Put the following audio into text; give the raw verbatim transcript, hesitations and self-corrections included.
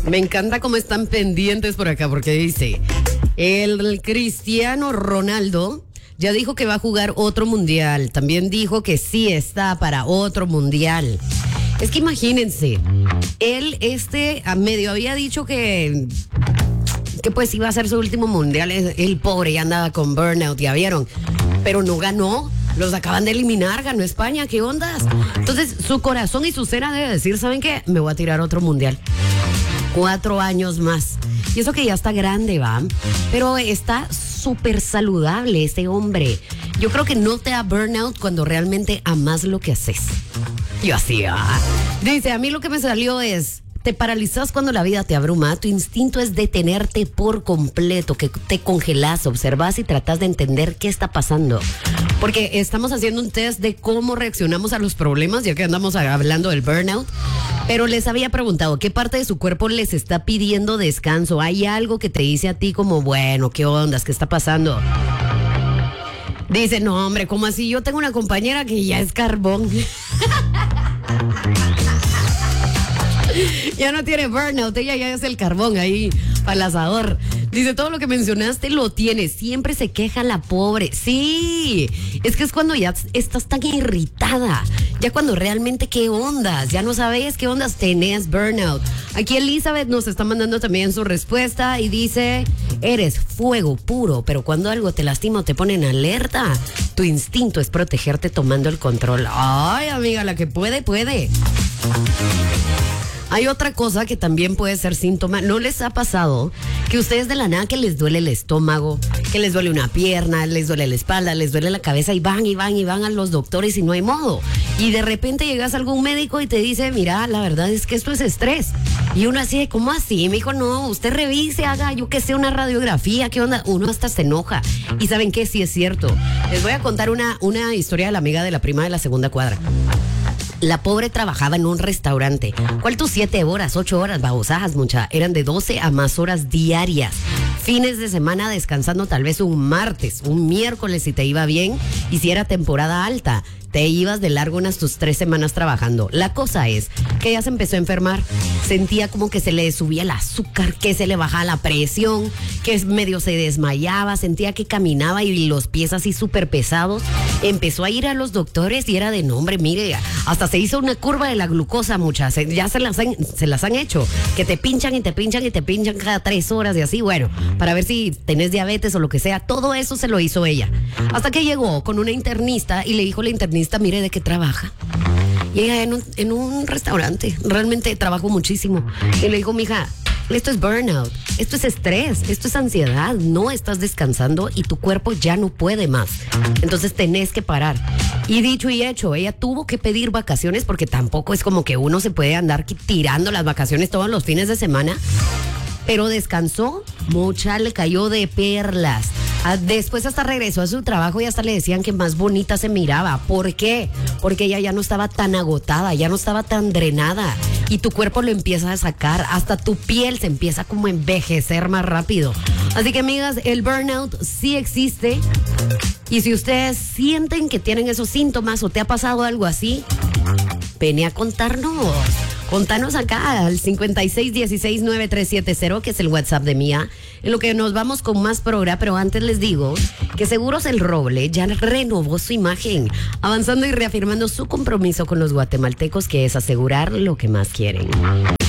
Me encanta cómo están pendientes por acá, porque dice, el Cristiano Ronaldo ya dijo que va a jugar otro mundial. También dijo que sí está para otro mundial. Es que imagínense, él este a medio había dicho que, que pues iba a ser su último mundial. El pobre ya andaba con burnout, ya vieron. Pero no ganó. Los acaban de eliminar, ganó España, ¿qué ondas? Entonces, su corazón y su cera debe decir, ¿saben qué? Me voy a tirar otro mundial. Cuatro años más. Y eso que ya está grande, ¿va? Pero está súper saludable este hombre. Yo creo que no te da burnout cuando realmente amas lo que haces. Yo así, ¿va? Dice, a mí lo que me salió es... Te paralizas cuando la vida te abruma. Tu instinto es detenerte por completo, que te congelas, observas y tratas de entender qué está pasando. Porque estamos haciendo un test de cómo reaccionamos a los problemas, ya que andamos hablando del burnout. Pero les había preguntado, ¿qué parte de su cuerpo les está pidiendo descanso? ¿Hay algo que te dice a ti como, bueno, qué ondas, qué está pasando? Dice, no, hombre, ¿cómo así? Yo tengo una compañera que ya es carbón. Ya no tiene burnout, ella ya es el carbón ahí para el asador. Dice, todo lo que mencionaste lo tiene. Siempre se queja la pobre. Sí, es que es cuando ya estás tan irritada. Ya cuando realmente qué ondas. Ya no sabes qué ondas tenés burnout. Aquí Elizabeth nos está mandando también su respuesta y dice, eres fuego puro, pero cuando algo te lastima o te pone en alerta, tu instinto es protegerte tomando el control. Ay, amiga, la que puede, puede. Hay otra cosa que también puede ser síntoma. ¿No les ha pasado que ustedes de la nada que les duele el estómago, que les duele una pierna, les duele la espalda, les duele la cabeza y van y van y van a los doctores y no hay modo? Y de repente llegas a algún médico y te dice, mira, la verdad es que esto es estrés. Y uno así, ¿cómo así? Me dijo, no, usted revise, haga, yo que sé, una radiografía, ¿qué onda? Uno hasta se enoja. Y ¿saben qué? Sí es cierto. Les voy a contar una, una historia de la amiga de la prima de la segunda cuadra. La pobre trabajaba en un restaurante. ¿Cuál tus siete horas, ocho horas, babosadas, mucha? Eran de doce a más horas diarias. Fines de semana descansando tal vez un martes, un miércoles si te iba bien. Y si era temporada alta, te ibas de largo unas tus tres semanas trabajando. La cosa es que ella se empezó a enfermar. Sentía como que se le subía el azúcar, que se le bajaba la presión, que medio se desmayaba, sentía que caminaba y los pies así súper pesados. Empezó a ir a los doctores y era de nombre, mire, hasta se hizo una curva de la glucosa, muchas. Ya se las han, se las han hecho, que te pinchan y te pinchan y te pinchan cada tres horas y así, bueno, para ver si tenés diabetes o lo que sea. Todo eso se lo hizo ella. Hasta que llegó con una internista y le dijo la internista, mire, ¿de qué trabaja? Y ella en un, en un restaurante, realmente trabajó muchísimo. Y le dijo, mija, esto es burnout, esto es estrés, esto es ansiedad, no estás descansando y tu cuerpo ya no puede más. Entonces tenés que parar. Y dicho y hecho, ella tuvo que pedir vacaciones porque tampoco es como que uno se puede andar tirando las vacaciones todos los fines de semana. Pero descansó, mucha le cayó de perlas. Después hasta regresó a su trabajo y hasta le decían que más bonita se miraba. ¿Por qué? Porque ella ya no estaba tan agotada, ya no estaba tan drenada. Y tu cuerpo lo empieza a sacar, hasta tu piel se empieza como a envejecer más rápido. Así que, amigas, el burnout sí existe. Y si ustedes sienten que tienen esos síntomas o te ha pasado algo así, ven a contarnos. Contanos acá al cincuenta y seis dieciséis noventa y tres setenta, que es el WhatsApp de Mía, en lo que nos vamos con más programa. Pero antes les digo que Seguros El Roble ya renovó su imagen, avanzando y reafirmando su compromiso con los guatemaltecos, que es asegurar lo que más quieren.